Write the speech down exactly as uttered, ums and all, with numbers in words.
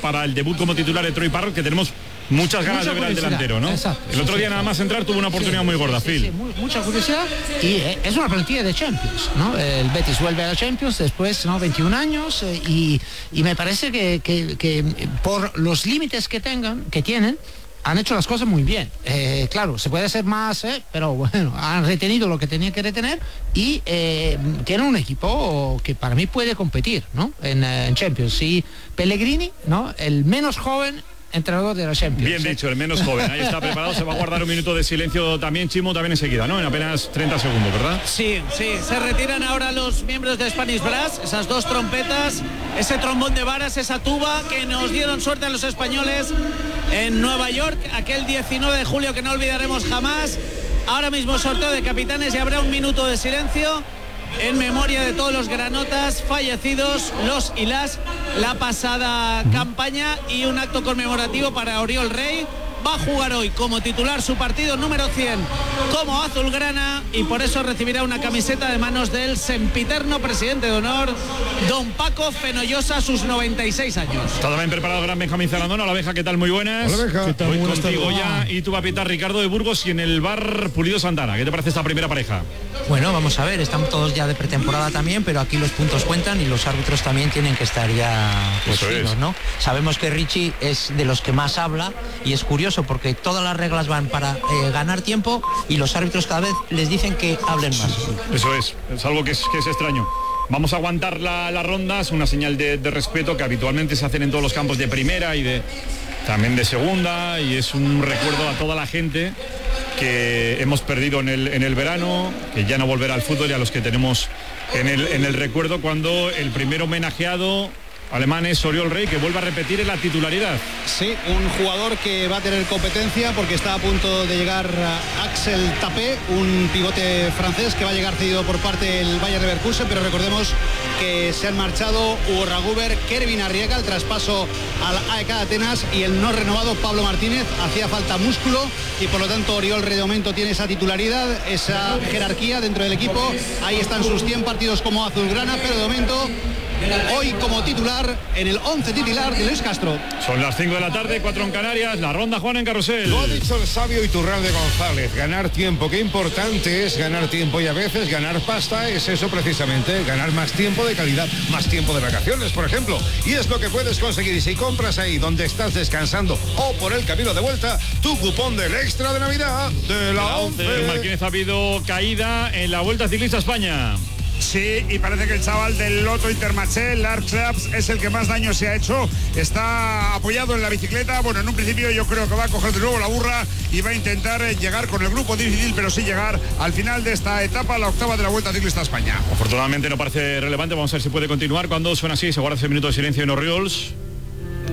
para el debut como titular de Troy Parrott, que tenemos muchas ganas Mucha de ver al delantero, ¿no? Exacto, el otro sí, día sí, nada más entrar tuvo una oportunidad sí, muy gorda, sí, Phil. Sí, muy, mucha curiosidad y eh, es una plantilla de Champions, ¿no? El Betis vuelve a la Champions después, ¿no? veintiún años eh, y, y me parece que, que, que por los límites que tengan, que tienen, han hecho las cosas muy bien. Eh, claro, se puede hacer más, eh, pero bueno, han retenido lo que tenían que retener y eh, tienen un equipo que para mí puede competir, ¿no? En, en Champions. Y Pellegrini, ¿no? El menos joven entrenador de la Champions. Bien dicho, el menos joven. Ahí está preparado. Se va a guardar un minuto de silencio también, Chimo, también enseguida, ¿no? En apenas treinta segundos, ¿verdad? Sí, sí. Se retiran ahora los miembros de Spanish Brass, esas dos trompetas, ese trombón de varas, esa tuba que nos dieron suerte a los españoles en Nueva York, aquel diecinueve de julio que no olvidaremos jamás. Ahora mismo sorteo de capitanes y habrá un minuto de silencio en memoria de todos los granotas fallecidos, los y las, la pasada campaña, y un acto conmemorativo para Oriol Rey. Va a jugar hoy como titular su partido número cien como azulgrana y por eso recibirá una camiseta de manos del sempiterno presidente de honor, don Paco Fenollosa, a sus noventa y seis años. Todo bien preparado, gran Benjamín Zarandona. Hola, Benja, ¿qué tal? Muy buenas. Hola, Benja. ¿Qué tal? Voy Muy buenas contigo tardes. ya y tú vas a pitar Ricardo de Burgos y en el bar Pulido Santana. ¿Qué te parece esta primera pareja? Bueno, vamos a ver, estamos todos ya de pretemporada también, pero aquí los puntos cuentan y los árbitros también tienen que estar ya pues, Eso finos, es. ¿no? Sabemos que Richie es de los que más habla y es curioso porque todas las reglas van para eh, ganar tiempo y los árbitros cada vez les dicen que hablen más. Eso es, es algo que es, que es extraño. Vamos a aguantar la, la ronda, es una señal de, de respeto que habitualmente se hacen en todos los campos de primera y de también de segunda, y es un recuerdo a toda la gente que hemos perdido en el, en el verano, que ya no volverá al fútbol, y a los que tenemos en el, en el recuerdo cuando el primer homenajeado alemán es Oriol Rey, que vuelve a repetir en la titularidad. Sí, un jugador que va a tener competencia porque está a punto de llegar Axel Tapé, un pivote francés que va a llegar cedido por parte del Bayer Leverkusen, pero recordemos que se han marchado Hugo Raguber, Kervin Arriaga, el traspaso al A E K Atenas, y el no renovado Pablo Martínez. Hacía falta músculo y por lo tanto Oriol Rey de momento tiene esa titularidad, esa jerarquía dentro del equipo. Ahí están sus cien partidos como azulgrana, pero de momento hoy como titular en el once titular de Luis Castro. Son las cinco de la tarde, cuatro en Canarias, la ronda Juan en Carrusel. Lo ha dicho el sabio Iturralde González, ganar tiempo, qué importante es ganar tiempo, y a veces ganar pasta es eso precisamente, ganar más tiempo de calidad, más tiempo de vacaciones, por ejemplo, y es lo que puedes conseguir si compras ahí donde estás descansando o por el camino de vuelta tu cupón del extra de Navidad de la once. Martínez, ha habido caída en la Vuelta Ciclista a España. Sí, y parece que el chaval del Loto Intermarché, Lars Claps, es el que más daño se ha hecho. Está apoyado en la bicicleta. Bueno, en un principio yo creo que va a coger de nuevo la burra y va a intentar llegar con el grupo difícil, pero sí llegar al final de esta etapa, la octava de la Vuelta Ciclista a España. Afortunadamente no parece relevante. Vamos a ver si puede continuar. Cuando suena así, se guarda ese minuto de silencio en Oriols.